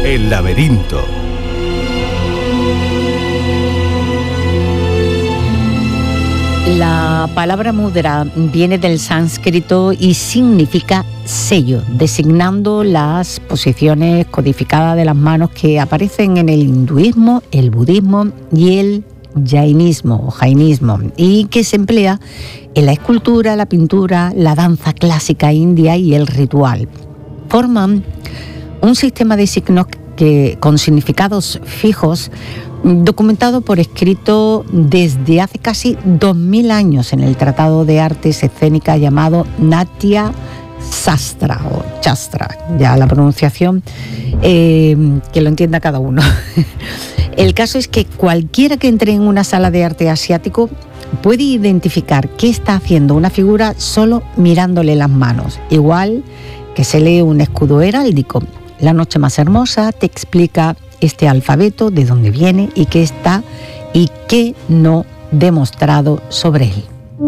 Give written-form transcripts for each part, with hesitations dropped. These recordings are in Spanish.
El laberinto. La palabra mudra viene del sánscrito y significa sello, designando las posiciones codificadas de las manos que aparecen en el hinduismo, el budismo y el jainismo o jainismo, y que se emplea en la escultura, la pintura, la danza clásica india y el ritual. Forman un sistema de signos con significados fijos, documentado por escrito desde hace casi 2000 años en el Tratado de Artes Escénicas llamado Natya Shastra o Shastra, ya la pronunciación, que lo entienda cada uno. El caso es que cualquiera que entre en una sala de arte asiático puede identificar qué está haciendo una figura solo mirándole las manos, igual que se lee un escudo heráldico. La noche más hermosa te explica este alfabeto, de dónde viene y qué está y qué no demostrado sobre él.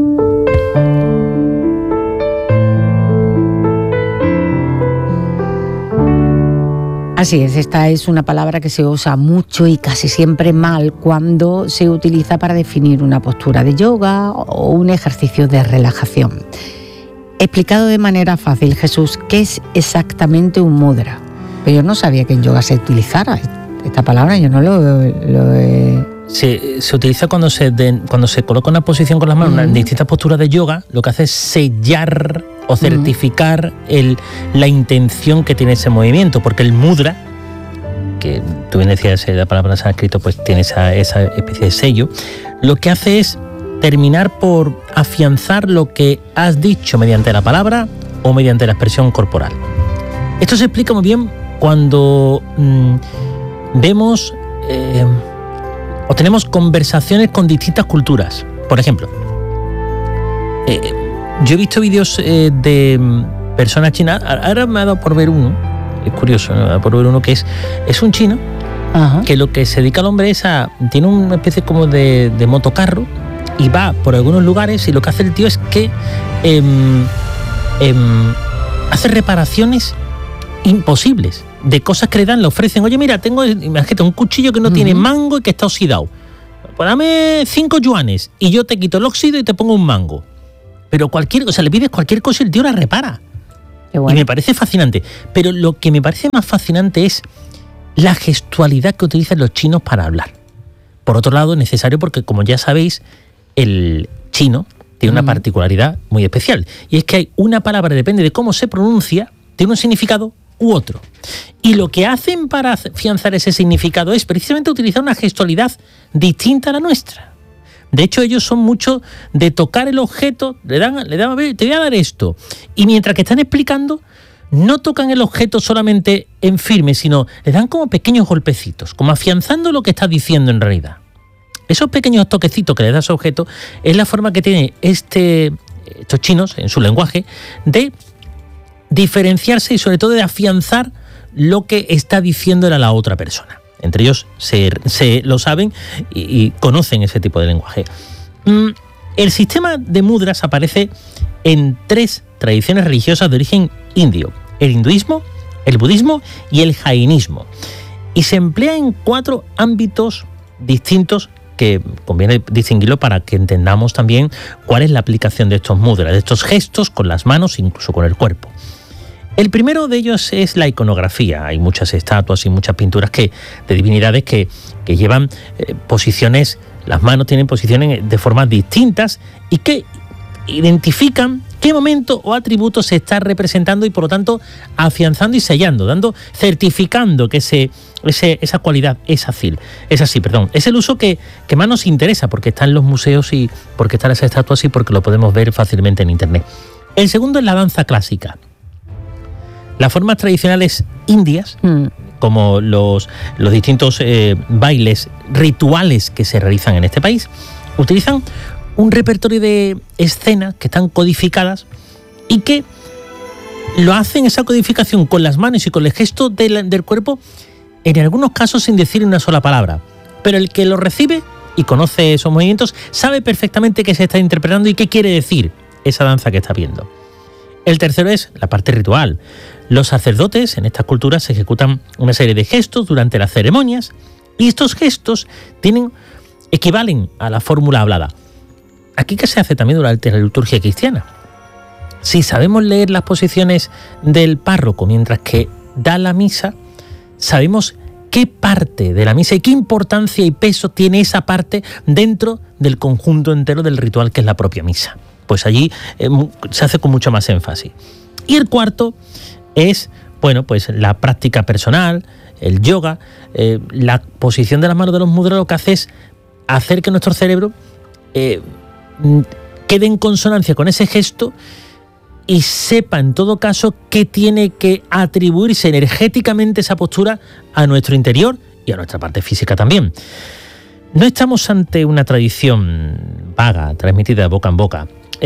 Así es, esta es una palabra que se usa mucho y casi siempre mal cuando se utiliza para definir una postura de yoga o un ejercicio de relajación. Explicado de manera fácil, Jesús, ¿qué es exactamente un mudra? Pero yo no sabía que en yoga se utilizara esta palabra, yo no lo he... Se utiliza cuando se coloca una posición con las manos en distintas posturas de yoga, lo que hace es sellar o certificar la intención que tiene ese movimiento, porque el mudra, que tú bien decías, la palabra sánscrito, pues tiene esa especie de sello, lo que hace es terminar por afianzar lo que has dicho mediante la palabra o mediante la expresión corporal. Esto se explica muy bien cuando vemos o tenemos conversaciones con distintas culturas. Por ejemplo, yo he visto vídeos de personas chinas. Ahora me ha dado por ver uno, es curioso, me ha dado por ver uno que es un chino. Ajá. Que lo que se dedica al hombre es tiene una especie como de motocarro y va por algunos lugares, y lo que hace el tío es que hace reparaciones imposibles de cosas que le ofrecen. Oye, mira, imagínate, un cuchillo que no tiene mango y que está oxidado. Pues dame 5 yuanes y yo te quito el óxido y te pongo un mango. Pero le pides cualquier cosa y el tío la repara. Qué bueno. Y me parece fascinante. Pero lo que me parece más fascinante es la gestualidad que utilizan los chinos para hablar. Por otro lado, es necesario porque, como ya sabéis, el chino tiene una particularidad muy especial. Y es que hay una palabra, depende de cómo se pronuncia, tiene un significado u otro. Y lo que hacen para afianzar ese significado es precisamente utilizar una gestualidad distinta a la nuestra. De hecho, ellos son mucho de tocar el objeto, le dan a ver, te voy a dar esto. Y mientras que están explicando, no tocan el objeto solamente en firme, sino le dan como pequeños golpecitos, como afianzando lo que está diciendo en realidad. Esos pequeños toquecitos que le da ese objeto es la forma que tiene estos chinos, en su lenguaje, de diferenciarse y sobre todo de afianzar lo que está diciendo la otra persona. Entre ellos se lo saben y conocen ese tipo de lenguaje. El sistema de mudras aparece en 3 tradiciones religiosas de origen indio: el hinduismo, el budismo y el jainismo. Y se emplea en 4 ámbitos distintos que conviene distinguirlo para que entendamos también cuál es la aplicación de estos mudras, de estos gestos con las manos, incluso con el cuerpo. El primero de ellos es la iconografía. Hay muchas estatuas y muchas pinturas de divinidades que llevan posiciones, las manos tienen posiciones de formas distintas y que identifican qué momento o atributo se está representando y por lo tanto afianzando y sellando, certificando que esa cualidad es así. Es el uso que más nos interesa porque está en los museos y porque están las estatuas y porque lo podemos ver fácilmente en internet. El segundo es la danza clásica. Las formas tradicionales indias, como los distintos bailes rituales que se realizan en este país, utilizan un repertorio de escenas que están codificadas y que lo hacen esa codificación con las manos y con el gesto del cuerpo, en algunos casos sin decir una sola palabra. Pero el que lo recibe y conoce esos movimientos sabe perfectamente qué se está interpretando y qué quiere decir esa danza que está viendo. El tercero es la parte ritual. Los sacerdotes en estas culturas ejecutan una serie de gestos durante las ceremonias y estos gestos equivalen a la fórmula hablada. Aquí que se hace también durante la liturgia cristiana. Si sabemos leer las posiciones del párroco mientras que da la misa, sabemos qué parte de la misa y qué importancia y peso tiene esa parte dentro del conjunto entero del ritual que es la propia misa. Pues allí se hace con mucho más énfasis. Y el cuarto es, bueno, pues la práctica personal, el yoga, la posición de las manos de los mudras lo que hace es hacer que nuestro cerebro quede en consonancia con ese gesto y sepa en todo caso que tiene que atribuirse energéticamente esa postura a nuestro interior y a nuestra parte física también. No estamos ante una tradición vaga, transmitida de boca en boca.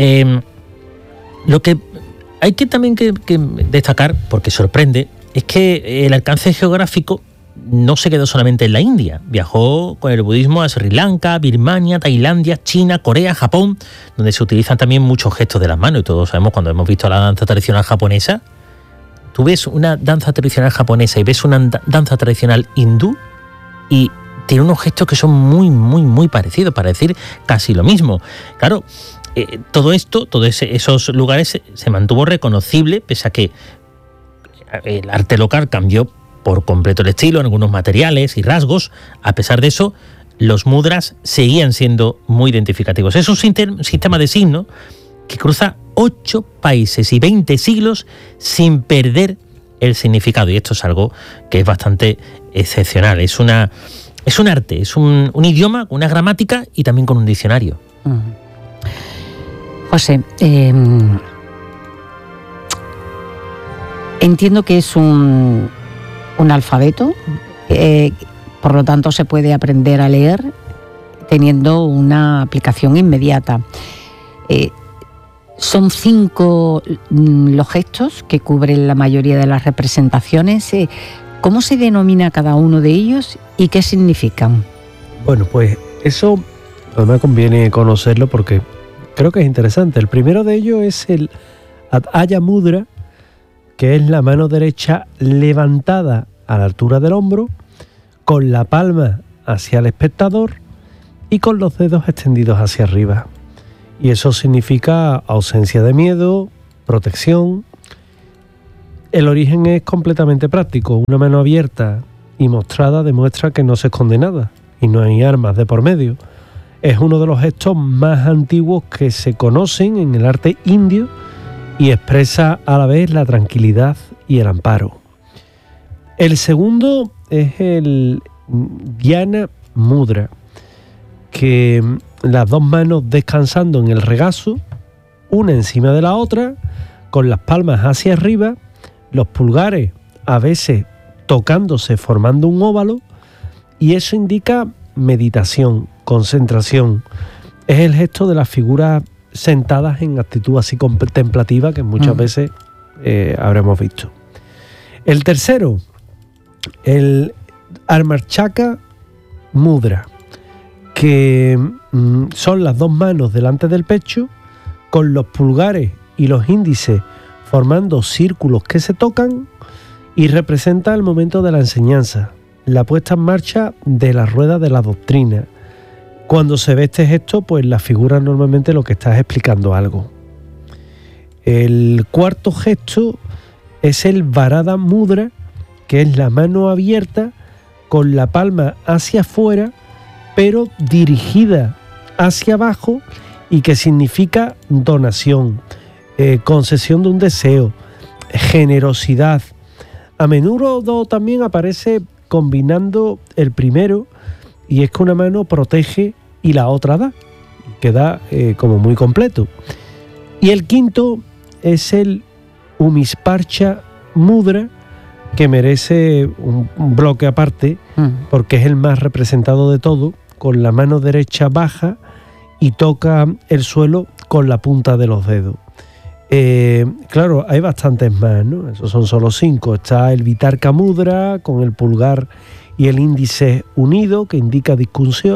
Lo que hay que también que destacar, porque sorprende, es que el alcance geográfico no se quedó solamente en la India. Viajó con el budismo a Sri Lanka, Birmania, Tailandia, China, Corea, Japón, donde se utilizan también muchos gestos de las manos. Y todos sabemos, cuando hemos visto la danza tradicional japonesa, tú ves una danza tradicional japonesa y ves una danza tradicional hindú y tiene unos gestos que son muy, muy, muy parecidos, para decir casi lo mismo. Claro, todo esto, todos esos lugares se mantuvo reconocible, pese a que el arte local cambió por completo el estilo, en algunos materiales y rasgos. A pesar de eso, los mudras seguían siendo muy identificativos. Es un sistema de signos que cruza 8 países y 20 siglos sin perder el significado. Y esto es algo que es bastante excepcional. Es un arte, es un idioma, una gramática y también con un diccionario. José, entiendo que es un alfabeto, por lo tanto se puede aprender a leer teniendo una aplicación inmediata. Son 5 los gestos que cubren la mayoría de las representaciones. ¿Cómo se denomina cada uno de ellos y qué significan? Bueno, pues eso además conviene conocerlo porque creo que es interesante. El primero de ellos es el Adhaya Mudra, que es la mano derecha levantada a la altura del hombro, con la palma hacia el espectador y con los dedos extendidos hacia arriba. Y eso significa ausencia de miedo, protección. El origen es completamente práctico. Una mano abierta y mostrada demuestra que no se esconde nada y no hay armas de por medio. Es uno de los gestos más antiguos que se conocen en el arte indio y expresa a la vez la tranquilidad y el amparo. El segundo es el Dhyana Mudra, que las dos manos descansando en el regazo, una encima de la otra, con las palmas hacia arriba, los pulgares a veces tocándose formando un óvalo, y eso indica meditación, concentración. Es el gesto de las figuras sentadas en actitud así contemplativa que muchas veces habremos visto. El tercero, el Armarchaka Mudra, que son las dos manos delante del pecho, con los pulgares y los índices formando círculos que se tocan, y representa el momento de la enseñanza, la puesta en marcha de la rueda de la doctrina. Cuando se ve este gesto, pues la figura normalmente lo que está es explicando algo. El cuarto gesto es el Varada Mudra, que es la mano abierta con la palma hacia afuera, pero dirigida hacia abajo, y que significa donación, concesión de un deseo, generosidad. A menudo también aparece combinando el primero, y es que una mano protege y la otra da, queda como muy completo. Y el quinto es el Umisparcha Mudra, que merece un bloque aparte, porque es el más representado de todo, con la mano derecha baja y toca el suelo con la punta de los dedos. Claro, hay bastantes más, ¿no? Esos son solo 5. Está el Vitarka Mudra, con el pulgar y el índice unido, que indica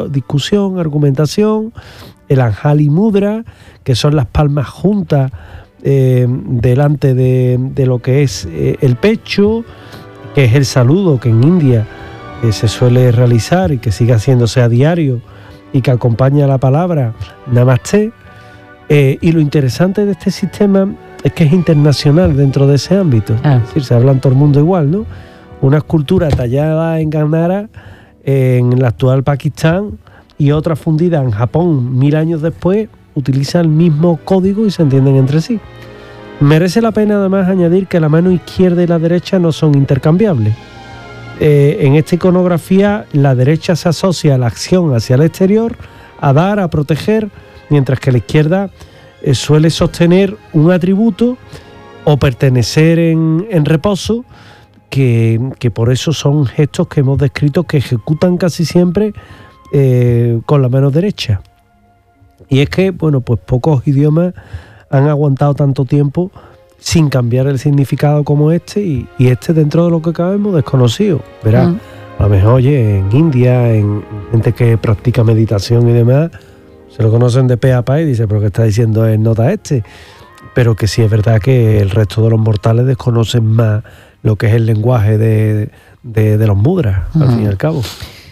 discusión, argumentación. El Anjali Mudra, que son las palmas juntas delante de lo que es el pecho, que es el saludo que en India se suele realizar y que sigue haciéndose a diario y que acompaña la palabra Namaste. Y lo interesante de este sistema es que es internacional dentro de ese ámbito. Es decir, se habla en todo el mundo igual, ¿no? Una escultura tallada en Gandhara, en el actual Pakistán, y otra fundida en Japón 1000 años después, utiliza el mismo código y se entienden entre sí. Merece la pena además añadir que la mano izquierda y la derecha no son intercambiables. En esta iconografía la derecha se asocia a la acción hacia el exterior, a dar, a proteger, mientras que la izquierda suele sostener un atributo o pertenecer en reposo, que por eso son gestos que hemos descrito que ejecutan casi siempre con la mano derecha. Y es que, bueno, pues pocos idiomas han aguantado tanto tiempo sin cambiar el significado como este, y este, dentro de lo que cabe, hemos desconocido. Verás, a lo mejor, oye, en India, en gente que practica meditación y demás, se lo conocen de pe a pa y dice, pero ¿qué está diciendo el nota este? Pero que sí es verdad que el resto de los mortales desconocen más lo que es el lenguaje de los mudras, al fin y al cabo.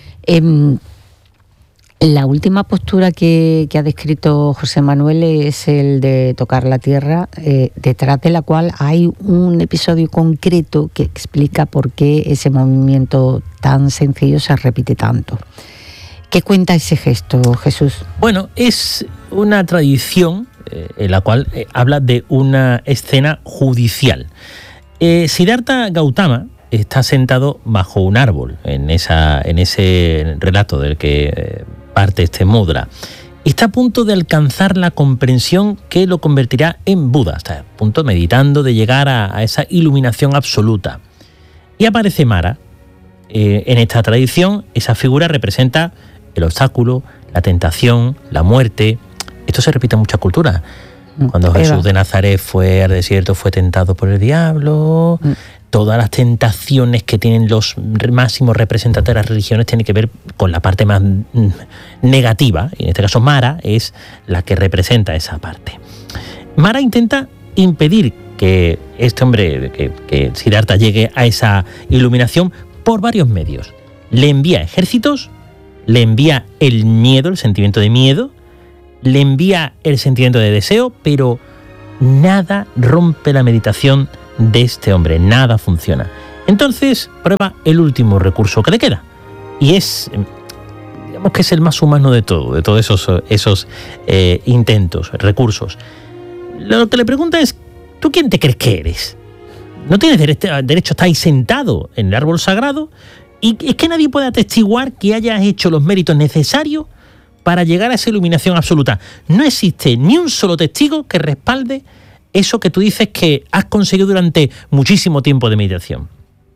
La última postura que ha descrito José Manuel es el de tocar la tierra, detrás de la cual hay un episodio concreto que explica por qué ese movimiento tan sencillo se repite tanto. ¿Qué cuenta ese gesto, Jesús? Bueno, es una tradición en la cual habla de una escena judicial. Siddhartha Gautama está sentado bajo un árbol en ese relato del que parte este mudra. Está a punto de alcanzar la comprensión que lo convertirá en Buda. Está a punto, meditando, de llegar a esa iluminación absoluta. Y aparece Mara. En esta tradición, esa figura representa el obstáculo, la tentación, la muerte. Esto se repite en muchas culturas. Cuando Jesús de Nazaret fue al desierto, fue tentado por el diablo. Todas las tentaciones que tienen los máximos representantes de las religiones tienen que ver con la parte más negativa. Y en este caso Mara es la que representa esa parte. Mara intenta impedir que este hombre, que Siddhartha, llegue a esa iluminación por varios medios. Le envía ejércitos, le envía el miedo, el sentimiento de miedo, le envía el sentimiento de deseo, pero nada rompe la meditación de este hombre, nada funciona. Entonces prueba el último recurso que le queda, y es, digamos que es el más humano de todos esos intentos, recursos. Lo que le pregunta es, ¿tú quién te crees que eres? No tienes derecho a estar ahí sentado en el árbol sagrado, y es que nadie puede atestiguar que hayas hecho los méritos necesarios para llegar a esa iluminación absoluta. No existe ni un solo testigo que respalde eso que tú dices que has conseguido durante muchísimo tiempo de meditación.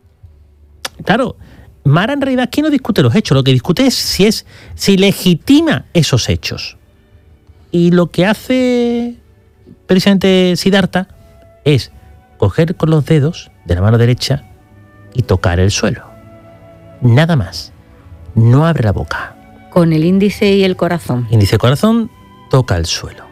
Claro, Mara en realidad aquí no discute los hechos, lo que discute es si legitima esos hechos. Y lo que hace precisamente Siddhartha es coger con los dedos de la mano derecha y tocar el suelo. Nada más. No abre la boca. Con el índice y el corazón. Índice y corazón, toca el suelo.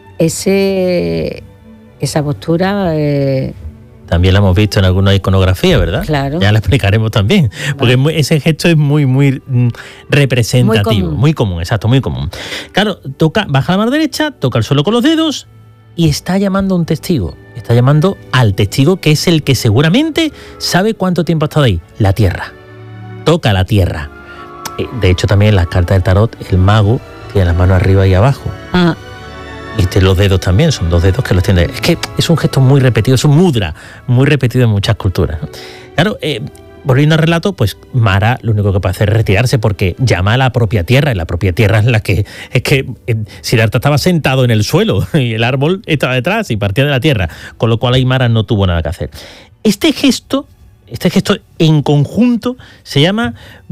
Esa postura... También la hemos visto en alguna iconografía, ¿verdad? Claro. Ya la explicaremos también. Porque ese gesto es muy representativo. Muy común, exacto, muy común. Claro, baja la mano derecha, toca el suelo con los dedos y está llamando a un testigo. Está llamando al testigo, que es el que seguramente sabe cuánto tiempo ha estado ahí. La tierra. Toca la tierra. De hecho, también en las cartas del tarot, el mago tiene las manos arriba y abajo. Y los dedos también, son 2 dedos que los tiene. Es que es un gesto muy repetido, es un mudra muy repetido en muchas culturas, ¿no? Claro, volviendo al relato, pues Mara lo único que puede hacer es retirarse, porque llama a la propia tierra, y la propia tierra es la que... Es que Siddhartha estaba sentado en el suelo y el árbol estaba detrás y partía de la tierra, con lo cual ahí Mara no tuvo nada que hacer. Este gesto en conjunto se llama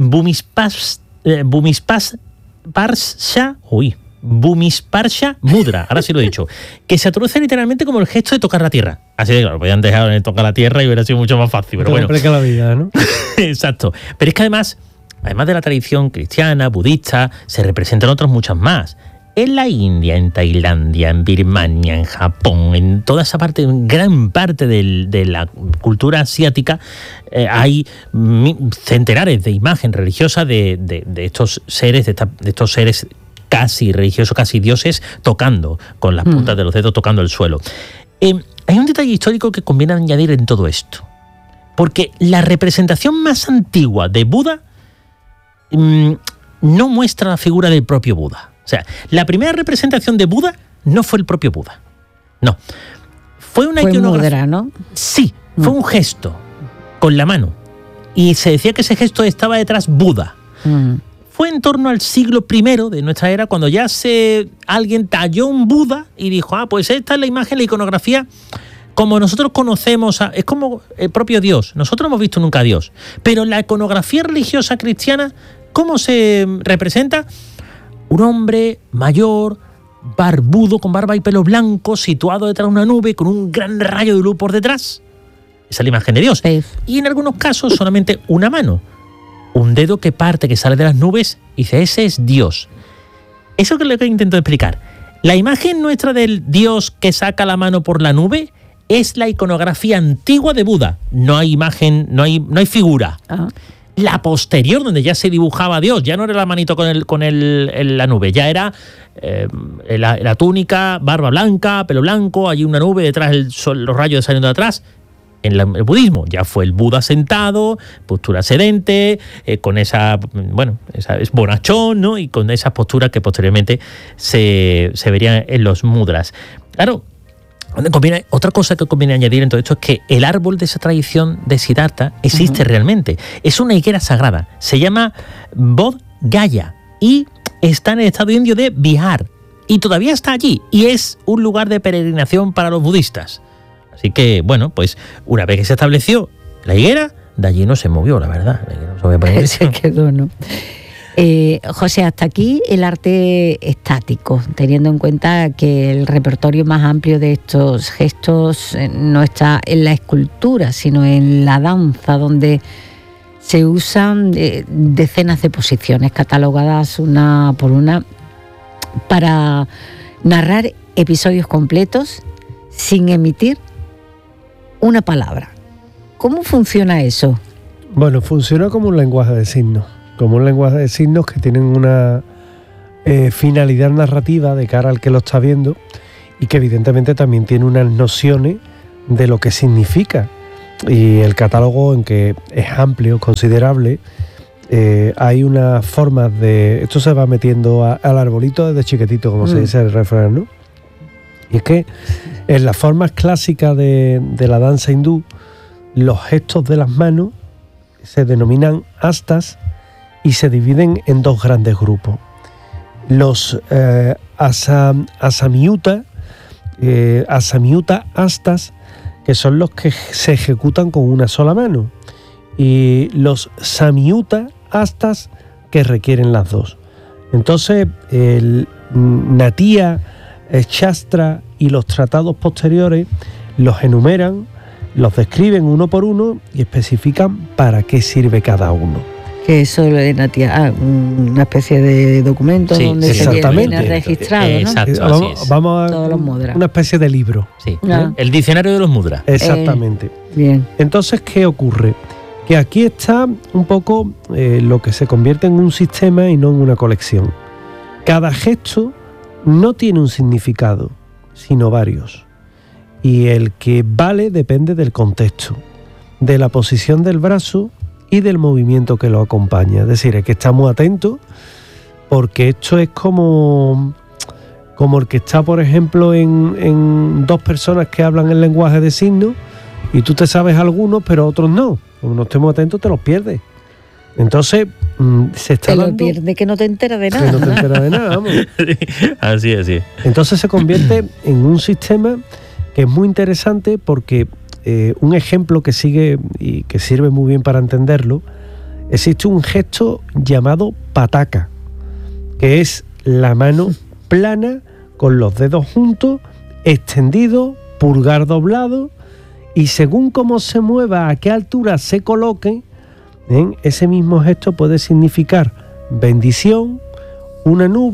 Bhumisparsha Mudra, ahora sí lo he dicho, que se traduce literalmente como el gesto de tocar la tierra. Así de claro, podían dejar de tocar la tierra y hubiera sido mucho más fácil, pero bueno. La vida, ¿no? Exacto. Pero es que además de la tradición cristiana, budista, se representan otras muchas más. En la India, en Tailandia, en Birmania, en Japón, en toda esa parte, en gran parte de la cultura asiática, hay centenares de imágenes religiosas de estos seres, de estos seres casi religiosos, casi dioses, tocando con las puntas de los dedos, tocando el suelo. Hay un detalle histórico que conviene añadir en todo esto, porque la representación más antigua de Buda no muestra la figura del propio Buda. O sea, la primera representación de Buda no fue el propio Buda. No. Fue una iconografía, ¿no? Sí, fue un gesto con la mano. Y se decía que ese gesto estaba detrás Buda. Fue en torno al siglo I de nuestra era cuando ya alguien talló un Buda y dijo, pues esta es la imagen, la iconografía como nosotros conocemos, es como el propio Dios. Nosotros no hemos visto nunca a Dios. Pero la iconografía religiosa cristiana, ¿cómo se representa? Un hombre mayor, barbudo, con barba y pelo blanco, situado detrás de una nube con un gran rayo de luz por detrás. Esa es la imagen de Dios. Sí. Y en algunos casos solamente una mano. Un dedo que parte, que sale de las nubes, y dice, ese es Dios. Eso es lo que intento explicar. La imagen nuestra del Dios que saca la mano por la nube es la iconografía antigua de Buda. No hay imagen, no hay figura. Ah. La posterior, donde ya se dibujaba a Dios, ya no era la manito con la nube, ya era la túnica, barba blanca, pelo blanco, allí una nube, detrás los rayos saliendo de atrás. En el budismo ya fue el Buda sentado, postura sedente, con esa es bonachón, ¿no? Y con esas posturas que posteriormente se verían en los mudras. Claro, otra cosa que conviene añadir en todo esto es que el árbol de esa tradición de Siddhartha existe realmente. Es una higuera sagrada. Se llama Bodh Gaya y está en el estado indio de Bihar. Y todavía está allí. Y es un lugar de peregrinación para los budistas. Así que, bueno, pues una vez que se estableció la higuera, de allí no se movió, la verdad. Se quedó, ¿no? José, hasta aquí el arte estático, teniendo en cuenta que el repertorio más amplio de estos gestos no está en la escultura, sino en la danza, donde se usan decenas de posiciones catalogadas una por una para narrar episodios completos sin emitir una palabra. ¿Cómo funciona eso? Bueno, funciona como un lenguaje de signos. Como un lenguaje de signos que tienen una finalidad narrativa de cara al que lo está viendo y que evidentemente también tiene unas nociones de lo que significa. Y el catálogo, en que es amplio, considerable, hay unas formas de... Esto se va metiendo al arbolito desde chiquitito, como se dice el refrán, ¿no? Y es que en las formas clásicas de la danza hindú, los gestos de las manos se denominan astas y se dividen en dos grandes grupos. Los asamyuta astas, que son los que se ejecutan con una sola mano, y los samyuta astas, que requieren las dos. Entonces, el Natya, el Shastra y los tratados posteriores los enumeran, los describen uno por uno y especifican para qué sirve cada uno. Que eso es una especie de documento donde se viene registrado, ¿no? Exacto, vamos a una especie de libro. Sí, el diccionario de los mudras. Exactamente. Bien. Entonces, ¿qué ocurre? Que aquí está un poco lo que se convierte en un sistema y no en una colección. Cada gesto no tiene un significado, sino varios. Y el que vale depende del contexto, de la posición del brazo y del movimiento que lo acompaña. Es decir, es que estamos atentos porque esto es como el que está, por ejemplo, en dos personas que hablan el lenguaje de signos y tú te sabes algunos, pero otros no. Como no estemos atentos, te los pierdes. Entonces, se está te lo pierdes que no te enteras de nada. Que no te enteras de nada, vamos. Así es. Entonces se convierte en un sistema que es muy interesante porque un ejemplo que sigue y que sirve muy bien para entenderlo, existe un gesto llamado pataka, que es la mano plana con los dedos juntos, extendido, pulgar doblado, y según cómo se mueva, a qué altura se coloque, ese mismo gesto puede significar bendición, una nube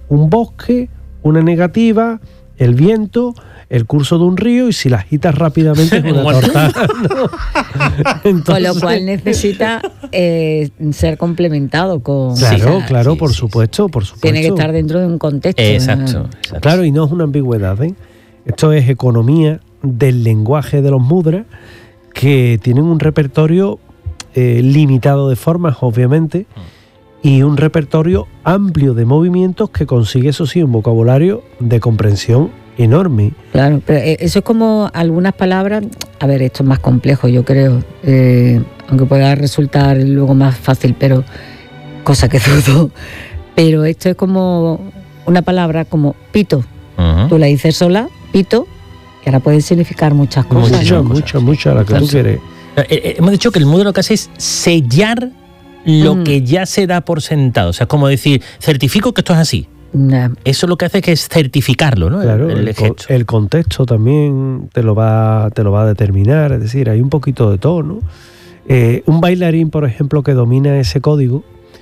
un bosque, una negativa, el viento, el curso de un río, y si la agitas rápidamente es una torta, ¿no? Entonces, con lo cual necesita ser complementado con... Claro, por supuesto. Tiene que estar dentro de un contexto. Exacto. Claro, y no es una ambigüedad, ¿eh? Esto es economía del lenguaje de los mudras, que tienen un repertorio limitado de formas, obviamente, y un repertorio amplio de movimientos que consigue, eso sí, un vocabulario de comprensión enorme. Claro, pero eso es como algunas palabras. A ver, esto es más complejo, yo creo, aunque pueda resultar luego más fácil, pero cosa que dudo. Pero esto es como una palabra como pito. Uh-huh. Tú la dices sola, pito, y ahora puede significar muchas cosas. Mucho, la que tú quieres. Hemos dicho que el mudra lo que hace es sellar lo que ya se da por sentado. O sea, es como decir, certifico que esto es así. Eso lo que hace es certificarlo, ¿no? Claro, el contexto también te lo va a determinar. Es decir, hay un poquito de todo, ¿no? Un bailarín, por ejemplo, que domina ese código,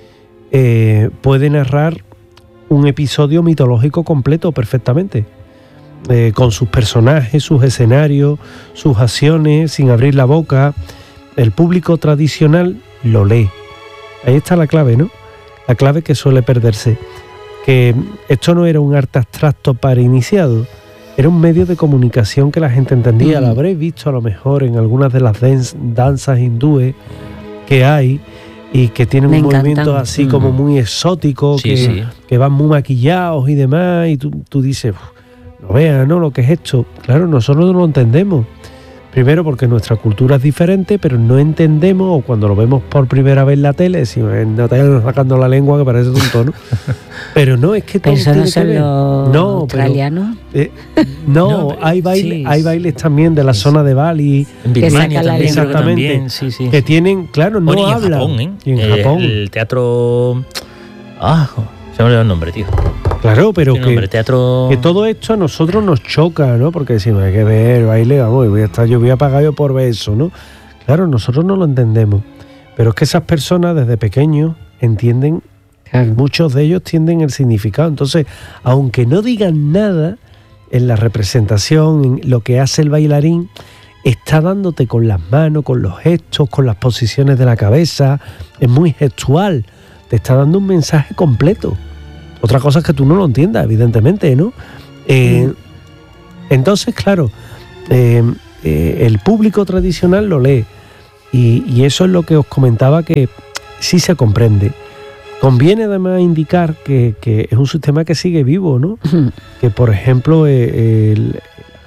puede narrar un episodio mitológico completo perfectamente. Con sus personajes, sus escenarios, sus acciones, sin abrir la boca. El público tradicional lo lee. Ahí está la clave, ¿no? La clave que suele perderse. Que esto no era un arte abstracto para iniciados, era un medio de comunicación que la gente entendía. Lo habréis visto a lo mejor en algunas de las danzas hindúes que hay, y que tienen un movimiento así como muy exótico, que van muy maquillados y demás, y tú dices, no veas, ¿no?, lo que es esto. Claro, nosotros no lo entendemos. Primero porque nuestra cultura es diferente, pero no entendemos, o cuando lo vemos por primera vez en la tele, decimos, Natalia sacando la lengua que parece tonto, ¿no? Pero no, es que todo tiene que ver. ¿Los australianos? No, hay bailes también de la zona de Bali. En Birmania también, exactamente. Sí. Que tienen, claro, no bueno, hablan. Y en Japón, el teatro... se me olvidó el nombre, tío. Claro, pero teatro... que todo esto a nosotros nos choca, ¿no? Porque decimos, hay que ver baile, vamos, yo voy a pagar yo por ver eso, ¿no? Claro, nosotros no lo entendemos. Pero es que esas personas desde pequeños entienden, muchos de ellos tienden el significado. Entonces, aunque no digan nada, en la representación, en lo que hace el bailarín, está dándote con las manos, con los gestos, con las posiciones de la cabeza, es muy gestual, te está dando un mensaje completo. Otra cosa es que tú no lo entiendas, evidentemente, ¿no? Entonces, claro, el público tradicional lo lee, y eso es lo que os comentaba, que sí se comprende. Conviene además indicar que es un sistema que sigue vivo, ¿no? Que, por ejemplo, el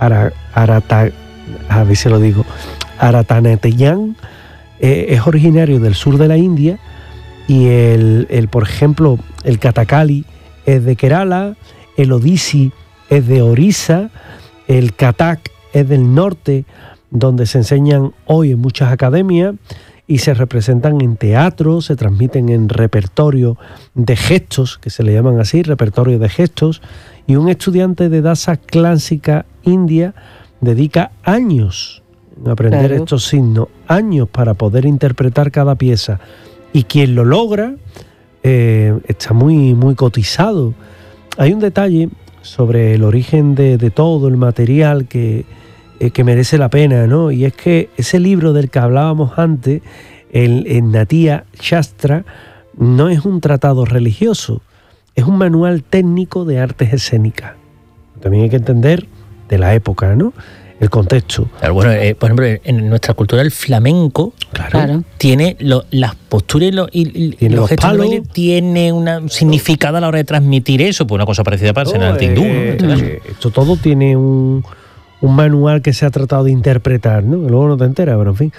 Aratanateyán es originario del sur de la India, y por ejemplo, el Kathakali es de Kerala, el Odissi es de Orissa, el Kathak es del norte, donde se enseñan hoy en muchas academias y se representan en teatro, se transmiten en repertorio de gestos, que se le llaman así, repertorio de gestos, y un estudiante de danza clásica india dedica años en aprender estos signos, años para poder interpretar cada pieza, y quien lo logra está muy, muy cotizado. Hay un detalle sobre el origen de todo el material que merece la pena, ¿no? Y es que ese libro del que hablábamos antes, el Natya Shastra, no es un tratado religioso, es un manual técnico de artes escénicas. También hay que entender de la época, ¿no?, el contexto. Claro, bueno, por ejemplo, en nuestra cultura el flamenco tiene las posturas y los gestos de baile, tiene un significado a la hora de transmitir eso, pues una cosa parecida pasa en el arte hindú, ¿no? Esto todo tiene un manual que se ha tratado de interpretar, ¿no? Que luego no te enteras, pero en fin.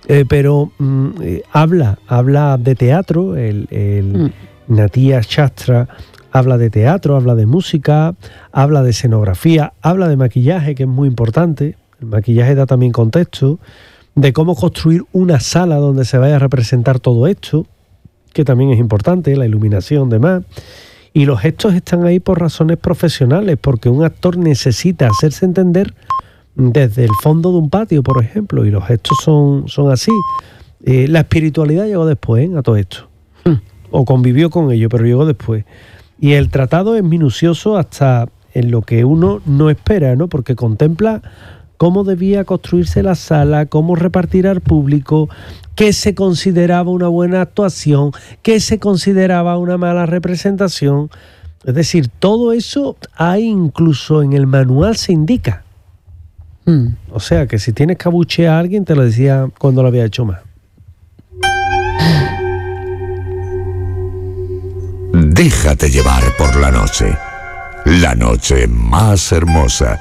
Habla de teatro, el Natya Shastra habla de teatro, habla de música, habla de escenografía, habla de maquillaje, que es muy importante. El maquillaje da también contexto, de cómo construir una sala donde se vaya a representar todo esto, que también es importante, la iluminación, demás. Y los gestos están ahí por razones profesionales, porque un actor necesita hacerse entender desde el fondo de un patio, por ejemplo, y los gestos son así. La espiritualidad llegó después, a todo esto. O convivió con ello, pero llegó después. Y el tratado es minucioso hasta en lo que uno no espera, ¿no? Porque contempla cómo debía construirse la sala, cómo repartir al público, qué se consideraba una buena actuación, qué se consideraba una mala representación. Es decir, todo eso hay incluso en el manual se indica. O sea, que si tienes que abuchear a alguien, te lo decía cuando lo había hecho mal. Déjate llevar por la noche más hermosa.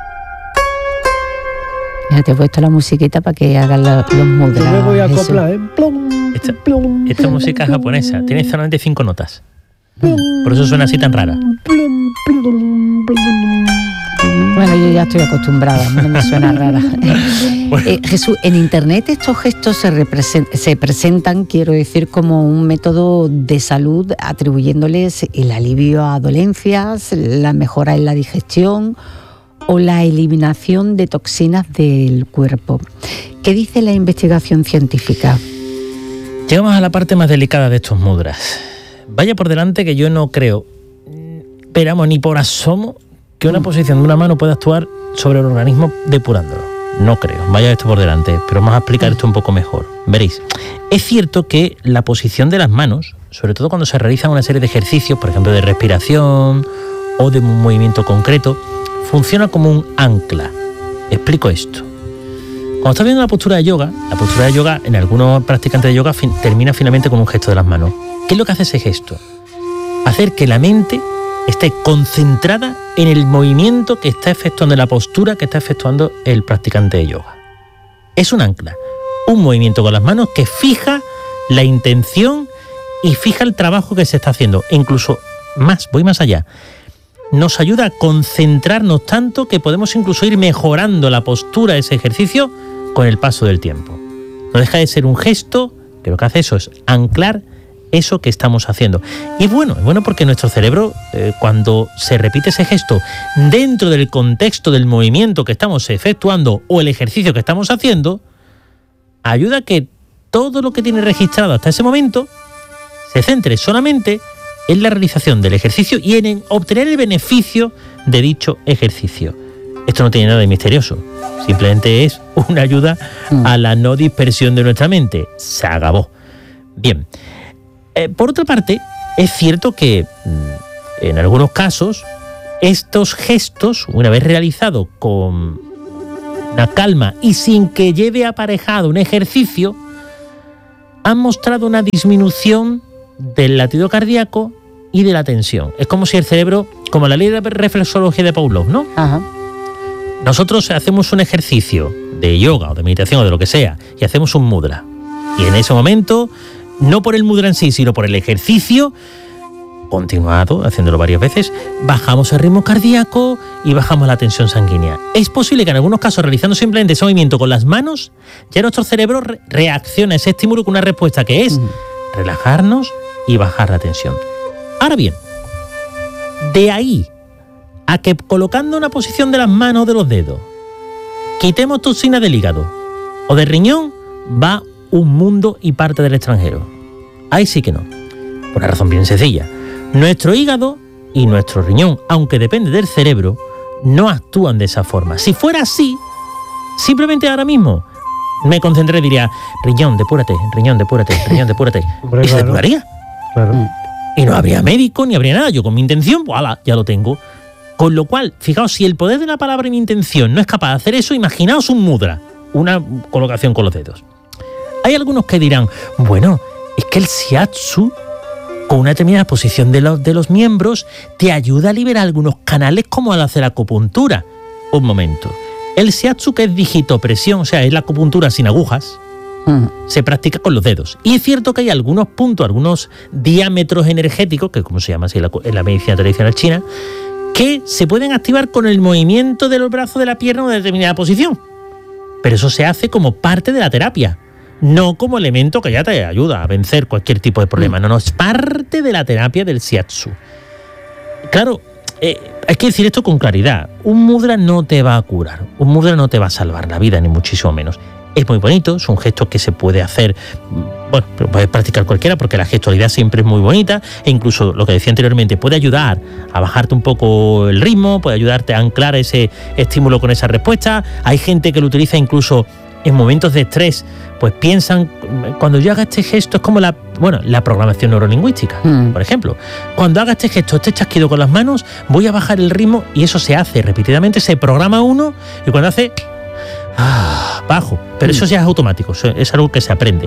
Ya te he puesto la musiquita para que hagan los mudras. Yo me voy a Jesús. acoplar, ¿eh? Plum, plum, Esta plum, música plum, japonesa tiene solamente 5 notas. plum, Por eso suena así tan rara. plum, plum, plum. Bueno, yo ya estoy acostumbrada, no me suena rara. Jesús, en Internet estos gestos se presentan, quiero decir, como un método de salud, atribuyéndoles el alivio a dolencias, la mejora en la digestión o la eliminación de toxinas del cuerpo. ¿Qué dice la investigación científica? Llegamos a la parte más delicada de estos mudras. Vaya por delante que yo no creo, esperamos ni por asomo, que una posición de una mano pueda actuar sobre el organismo depurándolo. No creo, vaya esto por delante, pero vamos a explicar esto un poco mejor. Veréis, es cierto que la posición de las manos, sobre todo cuando se realizan una serie de ejercicios, por ejemplo de respiración o de un movimiento concreto, funciona como un ancla. Explico esto. Cuando estás viendo la postura de yoga en algunos practicantes de yoga termina finalmente con un gesto de las manos. ¿Qué es lo que hace ese gesto? Hacer que la mente esté concentrada en el movimiento que está efectuando, en la postura que está efectuando el practicante de yoga. Es un ancla, un movimiento con las manos que fija la intención y fija el trabajo que se está haciendo. E incluso voy más allá. Nos ayuda a concentrarnos tanto que podemos incluso ir mejorando la postura de ese ejercicio con el paso del tiempo. No deja de ser un gesto que lo que hace eso es anclar eso que estamos haciendo. Y es bueno porque nuestro cerebro, cuando se repite ese gesto dentro del contexto del movimiento que estamos efectuando o el ejercicio que estamos haciendo, ayuda a que todo lo que tiene registrado hasta ese momento se centre solamente en la realización del ejercicio y en obtener el beneficio de dicho ejercicio. Esto no tiene nada de misterioso, simplemente es una ayuda a la no dispersión de nuestra mente. Se acabó. Bien. Por otra parte, es cierto que en algunos casos estos gestos, una vez realizados con una calma y sin que lleve aparejado un ejercicio, han mostrado una disminución del latido cardíaco y de la tensión. Es como si el cerebro, como la ley de reflexología de Pavlov, ¿no? Ajá. Nosotros hacemos un ejercicio de yoga o de meditación o de lo que sea y hacemos un mudra. Y en ese momento, no por el mudra en sí, sino por el ejercicio continuado, haciéndolo varias veces, bajamos el ritmo cardíaco y bajamos la tensión sanguínea. Es posible que en algunos casos, realizando simplemente ese movimiento con las manos, ya nuestro cerebro reacciona a ese estímulo con una respuesta que es relajarnos y bajar la tensión. Ahora bien, de ahí a que colocando una posición de las manos o de los dedos quitemos toxinas del hígado o del riñón, va un mundo y parte del extranjero. Ahí sí que no. Por una razón bien sencilla. Nuestro hígado y nuestro riñón, aunque depende del cerebro, no actúan de esa forma. Si fuera así, simplemente ahora mismo me concentré y diría: riñón, depúrate, riñón, depúrate, riñón, depúrate. Hombre, Y se claro. depuraría. Claro. Y no habría médico ni habría nada. Yo con mi intención, pues ala, ya lo tengo. Con lo cual, fijaos, si el poder de la palabra y mi intención no es capaz de hacer eso, imaginaos un mudra, una colocación con los dedos. Hay algunos que dirán: bueno, es que el shiatsu, con una determinada posición de los miembros, te ayuda a liberar algunos canales como al hacer acupuntura. Un momento. El shiatsu, que es digitopresión, o sea, es la acupuntura sin agujas, se practica con los dedos. Y es cierto que hay algunos puntos, algunos diámetros energéticos, que como se llama así en la medicina tradicional china, que se pueden activar con el movimiento de los brazos de la pierna en una determinada posición. Pero eso se hace como parte de la terapia, no como elemento que ya te ayuda a vencer cualquier tipo de problema. No, es parte de la terapia del shiatsu. Claro, hay que decir esto con claridad. Un mudra no te va a curar, un mudra no te va a salvar la vida, ni muchísimo menos. Es muy bonito, es un gesto que se puede hacer, bueno, lo puede practicar cualquiera porque la gestualidad siempre es muy bonita, e incluso lo que decía anteriormente, puede ayudar a bajarte un poco el ritmo, puede ayudarte a anclar ese estímulo con esa respuesta. Hay gente que lo utiliza incluso en momentos de estrés, pues piensan, cuando yo haga este gesto, es como la programación neurolingüística, por ejemplo. Cuando haga este gesto, este chasquido con las manos, voy a bajar el ritmo, y eso se hace repetidamente, se programa uno, y cuando hace... bajo, pero eso ya es automático, es algo que se aprende.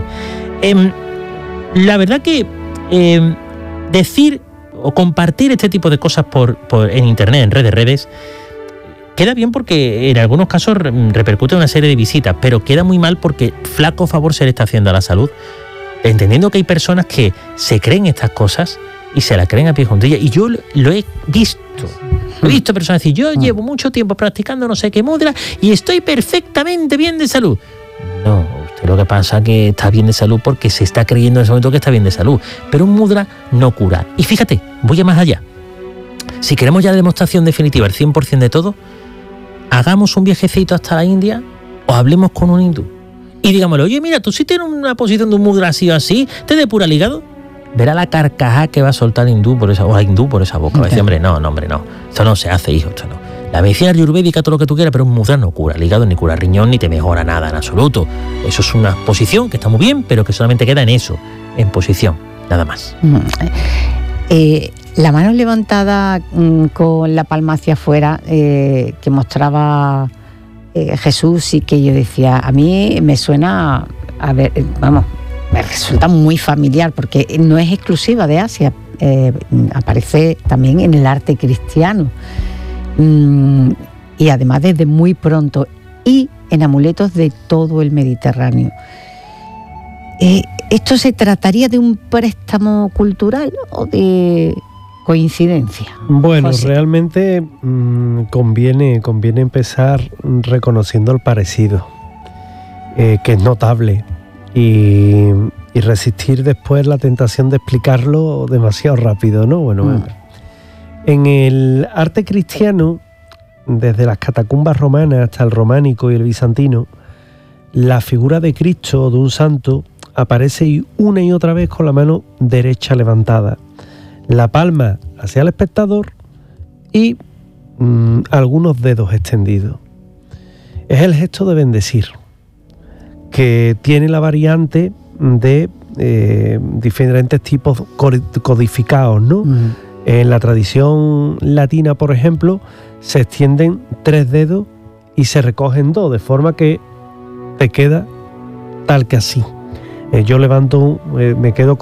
La verdad que decir o compartir este tipo de cosas en internet, en redes, queda bien porque en algunos casos repercute en una serie de visitas, pero queda muy mal porque flaco favor se le está haciendo a la salud, entendiendo que hay personas que se creen estas cosas y se la creen a pie juntillas, y yo lo he visto. He visto personas decir, yo llevo mucho tiempo practicando no sé qué mudra y estoy perfectamente bien de salud. No, usted lo que pasa es que está bien de salud porque se está creyendo en ese momento que está bien de salud. Pero un mudra no cura. Y fíjate, voy a más allá. Si queremos ya la demostración definitiva, el 100% de todo, hagamos un viajecito hasta la India o hablemos con un hindú. Y digámosle, oye, mira, tú si tienes una posición de un mudra así o así, ¿te depura el hígado? Verá la carcajada que va a soltar hindú por esa boca. Va a decir, hombre, no. Esto no se hace, hijo, esto no. La medicina ayurvédica, todo lo que tú quieras, pero un mudra no cura el hígado, ni cura el riñón, ni te mejora nada en absoluto. Eso es una posición que está muy bien, pero que solamente queda en eso, en posición, nada más. La mano levantada con la palma hacia afuera, que mostraba Jesús, y que yo decía, a mí me suena, me resulta muy familiar porque no es exclusiva de Asia, aparece también en el arte cristiano, y además desde muy pronto, y en amuletos de todo el Mediterráneo. ¿Esto se trataría de un préstamo cultural o de coincidencia? Bueno, realmente conviene empezar reconociendo el parecido, que es notable. Y resistir después la tentación de explicarlo demasiado rápido, ¿no? En el arte cristiano, desde las catacumbas romanas hasta el románico y el bizantino, la figura de Cristo o de un santo aparece una y otra vez con la mano derecha levantada, la palma hacia el espectador y algunos dedos extendidos. Es el gesto de bendecir, que tiene la variante de diferentes tipos codificados, ¿no? En la tradición latina, por ejemplo, se extienden 3 dedos y se recogen 2, de forma que te queda tal que así. Yo levanto, me quedo con